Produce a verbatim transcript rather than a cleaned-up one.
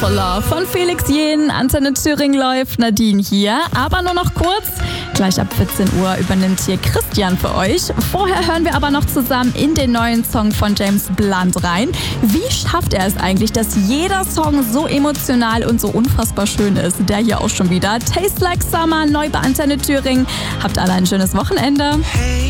Love von Felix Jähn, Antenne Thüringen läuft, Nadine hier. Aber nur noch kurz, gleich ab vierzehn Uhr übernimmt hier Christian für euch. Vorher hören wir aber noch zusammen in den neuen Song von James Blunt rein. Wie schafft er es eigentlich, dass jeder Song so emotional und so unfassbar schön ist? Der hier auch schon wieder. Taste Like Summer, neu bei Antenne Thüringen. Habt alle ein schönes Wochenende. Hey.